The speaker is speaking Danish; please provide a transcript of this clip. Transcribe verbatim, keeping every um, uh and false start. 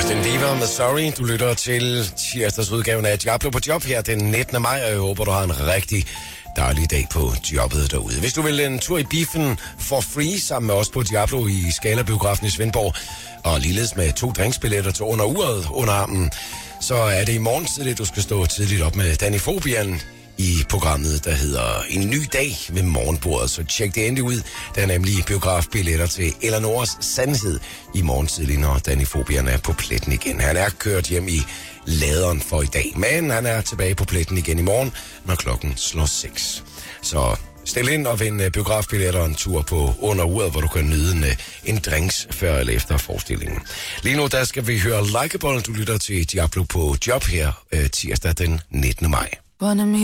Justin Bieber med Sorry. Du lytter til tirsdagsudgaven af Diablo på job her den nittende maj, og jeg håber, du har en rigtig dejlig dag på jobbet derude. Hvis du vil en tur i biffen for free sammen med os på Diablo i Scala-biografen i Svendborg, og ligeledes med to drinksbilletter til under uret under armen, så er det i morgen tidligt, du skal stå tidligt op med Danny Fobian i programmet, der hedder En ny dag ved morgenbordet. Så tjek det endelig ud. Der er nemlig biografbilletter til Eleanors Sandhed i morgen tidlig, når Danny Fobian er på pletten igen. Han er kørt hjem i laderen for i dag, men han er tilbage på pletten igen i morgen, når klokken slår seks. Så stil ind og vind biografbilletter og en tur på under uret, hvor du kan nyde en, en drinks før eller efter forestillingen. Lige nu, der skal vi høre Likeable. Du lytter til Diablo på job her øh, tirsdag den nittende maj.